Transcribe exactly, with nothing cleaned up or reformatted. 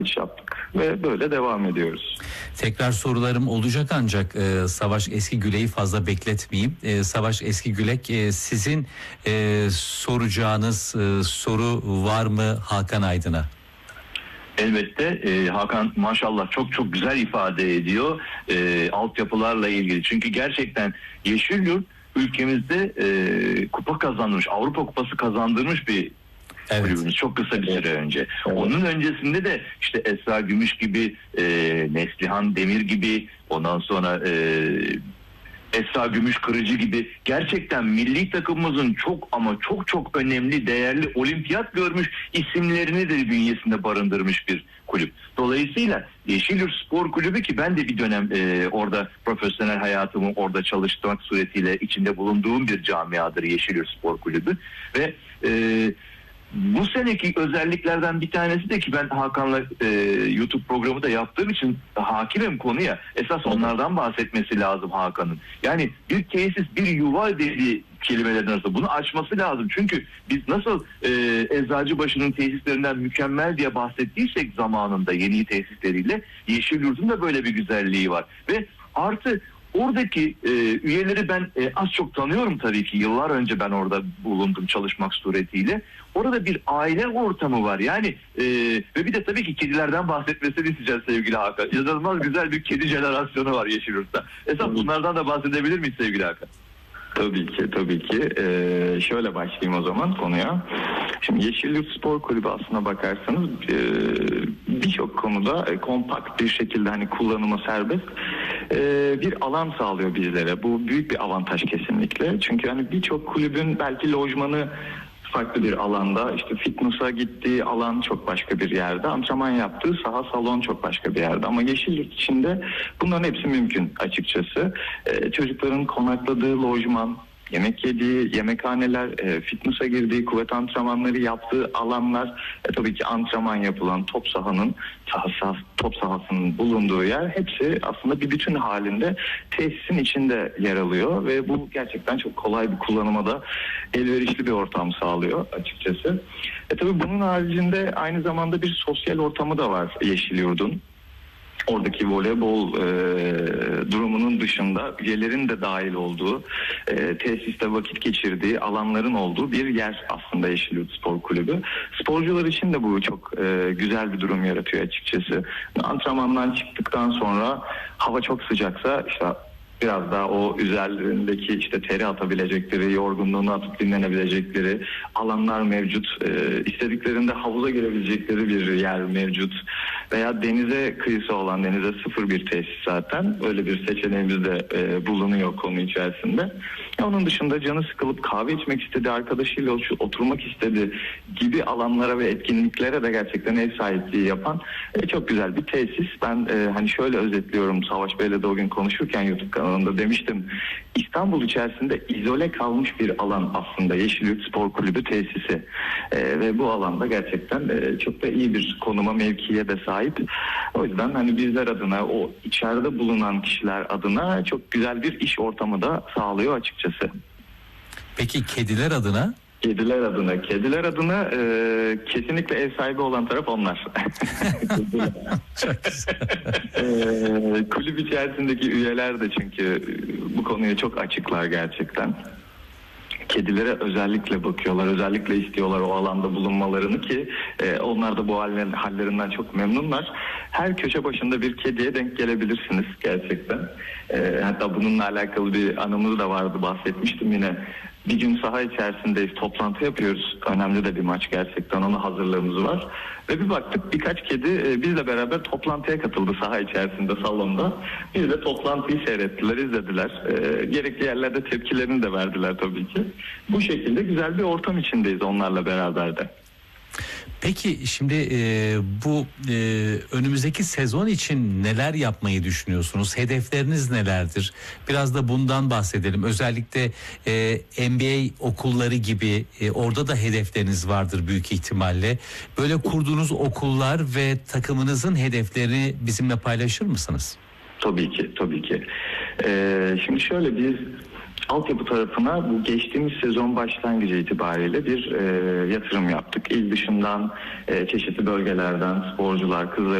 iş yaptık ve böyle devam ediyoruz. Tekrar sorularım olacak ancak e, Savaş Eskigülek'i fazla bekletmeyeyim. E, Savaş Eskigülek, e, sizin e, soracağınız e, soru var mı Hakan Aydın'a? Elbette e, Hakan maşallah çok çok güzel ifade ediyor e, altyapılarla ilgili. Çünkü gerçekten Yeşilyurt ülkemizde e, kupa kazandırmış, Avrupa Kupası kazandırmış bir evet. kulübümüz çok kısa bir süre önce. Evet. Onun öncesinde de işte Esra Gümüş gibi, e, Neslihan Demir gibi, ondan sonra e, Esra Gümüş Kırıcı gibi gerçekten milli takımımızın çok ama çok çok önemli, değerli olimpiyat görmüş isimlerini de bünyesinde barındırmış bir kulüp. Dolayısıyla Yeşilyurt Spor Kulübü, ki ben de bir dönem e, orada profesyonel hayatımı orada çalıştırmak suretiyle içinde bulunduğum bir camiadır Yeşilyurt Spor Kulübü ve e, bu seneki özelliklerden bir tanesi de ki ben Hakan'la e, YouTube programı da yaptığım için hakimim konuya. Esas onlardan bahsetmesi lazım Hakan'ın. Yani bir tesis, bir yuva dediği kelimelerden arasında bunu açması lazım. Çünkü biz nasıl e, Eczacıbaşı'nın tesislerinden mükemmel diye bahsettiysek zamanında yeni tesisleriyle, Yeşilyurt'un da böyle bir güzelliği var. Ve artı oradaki e, üyeleri ben e, az çok tanıyorum tabii ki. Yıllar önce ben orada bulundum çalışmak suretiyle. Orada bir aile ortamı var. Yani e, ve bir de tabii ki kedilerden bahsetmesini isteyeceğiz sevgili Hakan. İnanılmaz güzel bir kedi jenerasyonu var Yeşilyurt'ta. Esas bunlardan da bahsedebilir miyiz sevgili Hakan? Tabii ki, tabii ki. Ee, şöyle başlayayım o zaman konuya. Şimdi Yeşilyurt Spor Kulübü aslına bakarsanız e, birçok konuda e, kompakt bir şekilde hani kullanıma serbest e, bir alan sağlıyor bizlere. Bu büyük bir avantaj kesinlikle. Çünkü hani birçok kulübün belki lojmanı farklı bir alanda, işte fitness'a gittiği alan çok başka bir yerde, antrenman yaptığı saha, salon çok başka bir yerde. Ama Yeşilyurt içinde bunların hepsi mümkün açıkçası. Ee, çocukların konakladığı lojman, yemek yediği yemekhaneler, e, fitness'a girdiği, kuvvet antrenmanları yaptığı alanlar, e, tabii ki antrenman yapılan top sahanın, sahası, top sahasının bulunduğu yer, hepsi aslında bir bütün halinde tesisin içinde yer alıyor ve bu gerçekten çok kolay bir kullanıma da elverişli bir ortam sağlıyor açıkçası. E tabii bunun haricinde aynı zamanda bir sosyal ortamı da var Yeşilyurt'un. Oradaki voleybol e, durumunun dışında üyelerin de dahil olduğu, e, tesiste vakit geçirdiği alanların olduğu bir yer aslında Yeşilyurt Spor Kulübü. Sporcular için de bu çok e, güzel bir durum yaratıyor açıkçası. Antrenmandan çıktıktan sonra hava çok sıcaksa işte biraz daha o üzerlerindeki işte teri atabilecekleri, yorgunluğunu atıp dinlenebilecekleri alanlar mevcut. Ee, istediklerinde havuza girebilecekleri bir yer mevcut. Veya denize kıyısı olan, denize sıfır bir tesis zaten. Öyle bir seçeneğimiz de e, bulunuyor konu içerisinde. Ya onun dışında canı sıkılıp kahve içmek istedi, arkadaşıyla oturmak istedi gibi alanlara ve etkinliklere de gerçekten ev sahipliği yapan e, çok güzel bir tesis. Ben e, hani şöyle özetliyorum, Savaş Bey'le de o gün konuşurken YouTube kanalında demiştim. İstanbul içerisinde izole kalmış bir alan aslında Yeşilyurt Spor Kulübü tesisi. E, ve bu alanda gerçekten e, çok da iyi bir konuma, mevkiye de sahip. O yüzden hani bizler adına, o içeride bulunan kişiler adına çok güzel bir iş ortamı da sağlıyor açıkçası. Peki kediler adına? Kediler adına, kediler adına e, kesinlikle ev sahibi olan taraf onlar. e, kulüp içerisindeki üyeler de çünkü bu konuya çok açıklar gerçekten. Kedilere özellikle bakıyorlar, özellikle istiyorlar o alanda bulunmalarını ki e, onlar da bu hallerinden çok memnunlar. Her köşe başında bir kediye denk gelebilirsiniz gerçekten. E, hatta bununla alakalı bir anımız da vardı, bahsetmiştim yine. Bir gün saha içerisindeyiz, toplantı yapıyoruz. Önemli de bir maç gerçekten, ona hazırlığımız var. Ve bir baktık birkaç kedi e, bizle beraber toplantıya katıldı saha içerisinde, salonda. Biz de toplantıyı seyrettiler, izlediler. E, gerekli yerlerde tepkilerini de verdiler tabii ki. Bu şekilde güzel bir ortam içindeyiz onlarla beraber de. Peki şimdi e, bu e, önümüzdeki sezon için neler yapmayı düşünüyorsunuz? Hedefleriniz nelerdir? Biraz da bundan bahsedelim. Özellikle e, N B A okulları gibi e, orada da hedefleriniz vardır büyük ihtimalle. Böyle kurduğunuz okullar ve takımınızın hedeflerini bizimle paylaşır mısınız? Tabii ki, tabii ki. Ee, şimdi şöyle biz altyapı tarafına bu geçtiğimiz sezon başlangıcı itibariyle bir e, yatırım yaptık. İl dışından e, çeşitli bölgelerden sporcular, kızlar